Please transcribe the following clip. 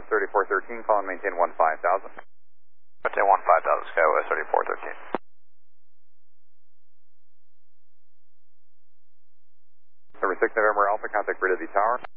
SkyWest 3413, call and maintain 15,000. Maintain 15,000, SkyWest 3413. Number 6 November Alpha, contact Bridge of the tower.